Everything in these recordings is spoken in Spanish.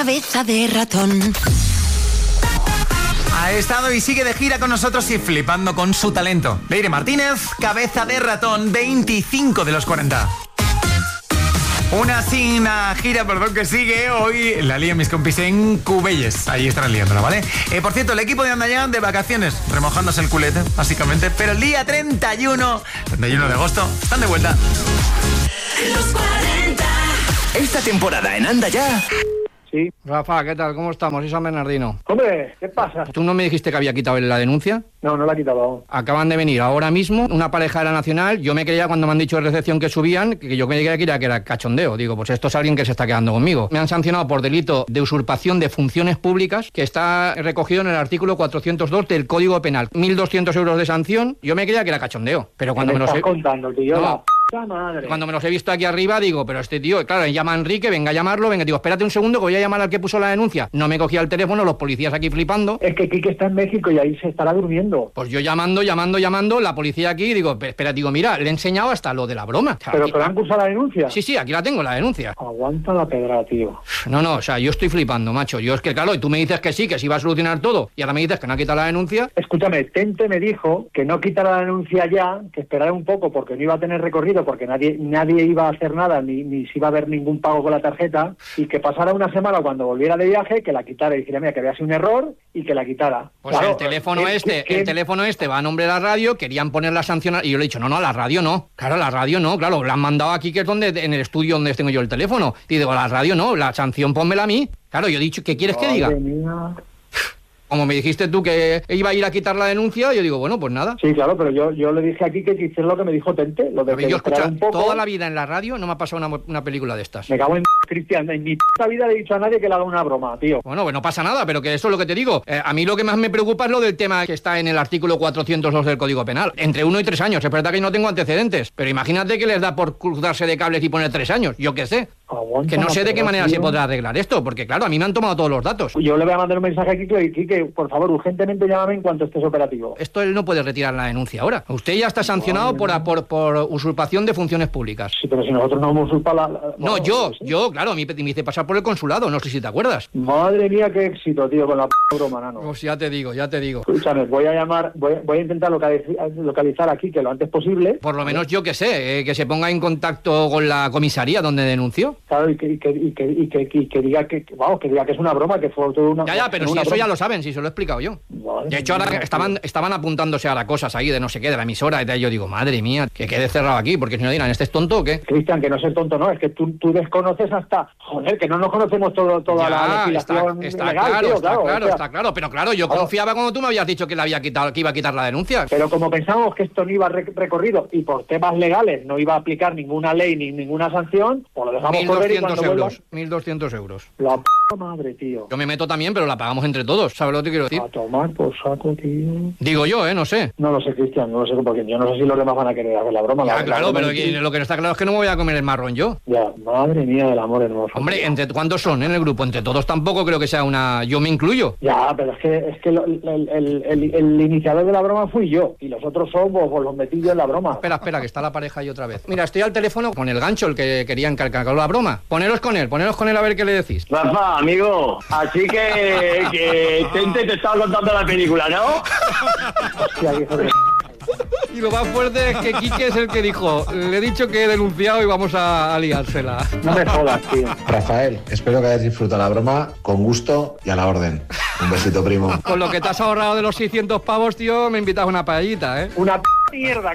Cabeza de ratón. Ha estado y sigue de gira con nosotros y flipando con su talento. Leire Martínez, Cabeza de ratón, 25 de los 40. Una gira, que sigue. Hoy la lían mis compis en Cubelles. Ahí estarán liándola, ¿vale? Por cierto, el equipo de Andaya de vacaciones, remojándose el culete, básicamente. Pero el día 31 de agosto, están de vuelta. Los 40. Esta temporada en Andaya. Sí. Rafa, ¿qué tal? ¿Cómo estamos? Soy San Bernardino. Hombre, ¿qué pasa? ¿Tú no me dijiste que había quitado la denuncia? No la he quitado aún. Acaban de venir ahora mismo una pareja de la Nacional. Yo me creía cuando me han dicho de recepción que subían, que yo creía que era cachondeo. Digo, pues esto es alguien que se está quedando conmigo. Me han sancionado por delito de usurpación de funciones públicas, que está recogido en el artículo 402 del Código Penal. 1.200 euros de sanción. Yo me creía que era cachondeo. Pero cuando me los estás contando, tío? No. Madre. Cuando me los he visto aquí arriba, digo, pero este tío, claro, llama a Enrique, venga a llamarlo, digo, espérate un segundo que voy a llamar al que puso la denuncia. No me cogía el teléfono, los policías aquí flipando. Es que Quique está en México y ahí se estará durmiendo. Pues yo llamando, la policía aquí, digo, espera, digo, mira, le he enseñado hasta lo de la broma. ¿Pero te han cursado la denuncia? Sí, aquí la tengo, la denuncia. Aguanta la pedra, tío. No, o sea, yo estoy flipando, macho. Yo es que, claro, y tú me dices que sí, que sí va a solucionar todo, y ahora me dices que no ha quitado la denuncia. Escúchame, Tente me dijo que no quitara la denuncia ya, que esperara un poco porque no iba a tener recorrido, porque nadie iba a hacer nada, ni se iba a ver ningún pago con la tarjeta, y que pasara una semana cuando volviera de viaje, que la quitara y dijera, mira, que había sido un error y que la quitara. Pues claro, el teléfono este va a nombre de la radio, querían poner la sanción, y yo le he dicho, no, a la radio no. Claro, la radio no, claro, la han mandado aquí, que es en el estudio donde tengo yo el teléfono. Y digo, la radio no, la sanción pónmela a mí. Claro, yo he dicho, ¿qué quieres que diga? Mía. Como me dijiste tú que iba a ir a quitar la denuncia, yo digo, bueno, pues nada. Sí, claro, pero yo le dije aquí que hiciera lo que me dijo Tente, lo de que yo escucho un poco. Toda la vida en la radio no me ha pasado una película de estas. Me cago en Cristian, en mi puta vida le he dicho a nadie que le haga una broma, tío. Bueno, pues no pasa nada, pero que eso es lo que te digo. A mí lo que más me preocupa es lo del tema que está en el artículo 402 del Código Penal. Entre 1 y 3 años. Es verdad que no tengo antecedentes, pero imagínate que les da por cruzarse de cables y poner 3 años. Yo qué sé. Aguanta, que no sé de qué manera tío. se podrá arreglar esto, porque claro, a mí me han tomado todos los datos. Yo le voy a mandar un mensaje a Quique, por favor, urgentemente llámame en cuanto estés operativo. Esto él no puede retirar la denuncia ahora. Usted ya está sancionado por usurpación de funciones públicas. Sí, pero si nosotros no hemos usurpado No, yo, claro, a mí me hice pasar por el consulado, no sé si te acuerdas. Madre mía, qué éxito, tío, con la broma, nano. Pues ya te digo. Escúchame, voy a intentar localizar a Quique lo antes posible. Por lo menos yo que sé, que se ponga en contacto con la comisaría donde denunció. Claro, y que diga que es una broma, que fue todo una... Ya, pero si eso ya lo saben, si se lo he explicado yo. Madre de hecho, ahora mía, estaban apuntándose ahora cosas ahí de no sé qué, de la emisora, y tal. Yo digo, madre mía, que quede cerrado aquí, porque si no dirán, ¿este es tonto o qué? Cristian, que no es tonto, no, es que tú desconoces hasta... Joder, que no nos conocemos toda la legislación está legal, claro, tío, está claro, pero claro, yo confiaba cuando tú me habías dicho que iba a quitar la denuncia. Pero como pensábamos que esto no iba recorrido y por temas legales no iba a aplicar ninguna ley ni ninguna sanción, pues lo dejamos correr y cuando 1.200 euros. La p*** madre, tío. Yo me meto también, pero la pagamos entre todos, ¿sabes lo que te quiero decir? A tomar por saco, tío. Digo yo, no sé. No lo sé, Cristian, no lo sé, porque yo no sé si los demás van a querer hacer la broma. Ya, claro, pero lo que no está claro es que no me voy a comer el marrón yo. Ya, madre mía del amor hermoso. Hombre, ¿entre cuántos son en el grupo? Entre todos tampoco creo que sea una... Yo me incluyo. Ya, pero es que el iniciador de la broma fui yo, y los otros son pues los metí yo en la broma. Espera, que está la pareja ahí otra vez. Mira, estoy al teléfono con el gancho, el que querían cargar la broma. Poneros con él a ver qué le decís. Rafa, amigo, así que Tente te estaba contando la película, ¿no? Hostia, hijo de... Y lo más fuerte es que Quique es el que dijo, le he dicho que he denunciado y vamos a liársela. No me jodas, tío. Rafael, espero que hayas disfrutado la broma con gusto y a la orden. Un besito, primo. Con lo que te has ahorrado de los 600 pavos, tío, me invitas a una paellita, ¿eh? Una mierda.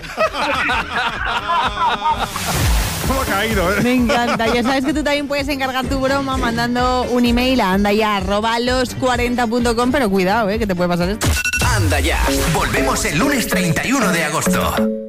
¿Cómo ha caído, Me encanta. Ya sabes que tú también puedes encargar tu broma mandando un email a andaya@los40.com, pero cuidado, que te puede pasar esto. Anda ya. Volvemos el lunes 31 de agosto.